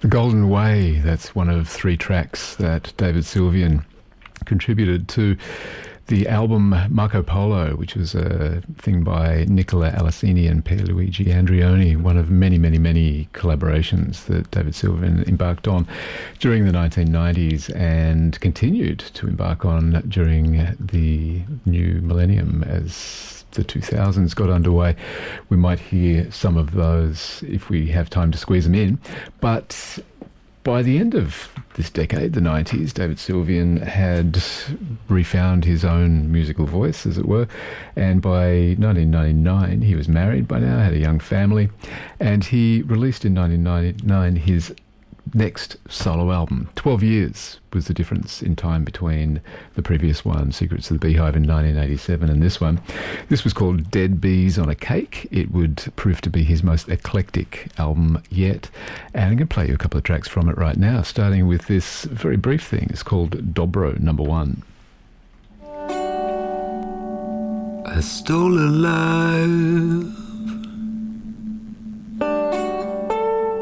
The Golden Way, that's one of 3 tracks that David Sylvian contributed to the album Marco Polo, which was a thing by Nicola Alessini and Pierluigi Andreoni, one of many, many, many collaborations that David Sylvian embarked on during the 1990s and continued to embark on during the new millennium as the 2000s got underway. We might hear some of those if we have time to squeeze them in. But by the end of this decade, the 90s, David Sylvian had refound his own musical voice, as it were. And by 1999, he was married by now, had a young family, and he released in 1999 his next solo album. 12 years was the difference in time between the previous one, Secrets of the Beehive, in 1987, and this one. This was called Dead Bees on a Cake. It would prove to be his most eclectic album yet. And I'm going to play you a couple of tracks from it right now, starting with this very brief thing. It's called Dobro Number 1. I stole a lie